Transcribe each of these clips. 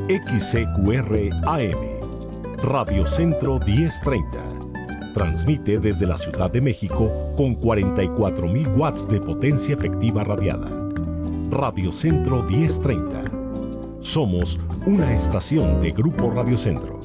XCQR AM, Radio Centro 1030. Transmite desde la Ciudad de México con 44.000 watts de potencia efectiva radiada. Radio Centro 1030. Somos una estación de Grupo Radio Centro.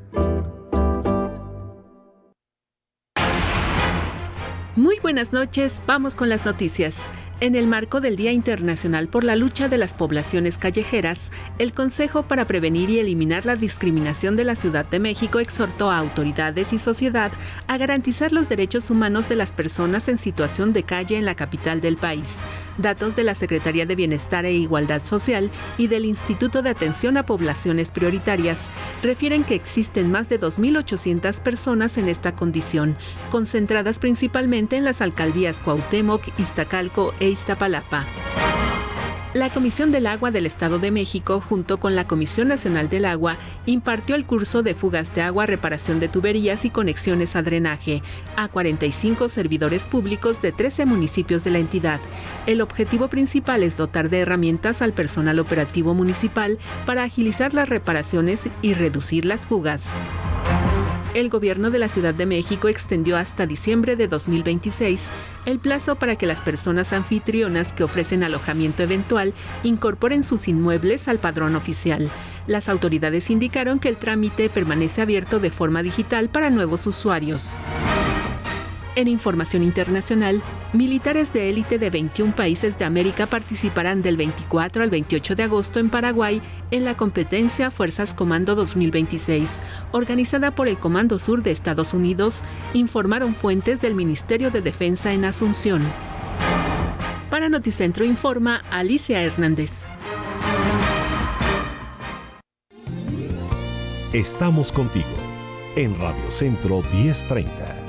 Muy buenas noches, vamos con las noticias. En el marco del Día Internacional por la Lucha de las Poblaciones Callejeras, el Consejo para Prevenir y Eliminar la Discriminación de la Ciudad de México exhortó a autoridades y sociedad a garantizar los derechos humanos de las personas en situación de calle en la capital del país. Datos de la Secretaría de Bienestar e Igualdad Social y del Instituto de Atención a Poblaciones Prioritarias refieren que existen más de 2.800 personas en esta condición, concentradas principalmente en las alcaldías Cuauhtémoc, Iztacalco e Iztapalapa. La Comisión del Agua del Estado de México, junto con la Comisión Nacional del Agua, impartió el curso de fugas de agua, reparación de tuberías y conexiones a drenaje a 45 servidores públicos de 13 municipios de la entidad. El objetivo principal es dotar de herramientas al personal operativo municipal para agilizar las reparaciones y reducir las fugas. El gobierno de la Ciudad de México extendió hasta diciembre de 2026 el plazo para que las personas anfitrionas que ofrecen alojamiento eventual incorporen sus inmuebles al padrón oficial. Las autoridades indicaron que el trámite permanece abierto de forma digital para nuevos usuarios. En información internacional, militares de élite de 21 países de América participarán del 24 al 28 de agosto en Paraguay en la competencia Fuerzas Comando 2026, organizada por el Comando Sur de Estados Unidos, informaron fuentes del Ministerio de Defensa en Asunción. Para Noticentro informa Alicia Hernández. Estamos contigo en Radio Centro 1030.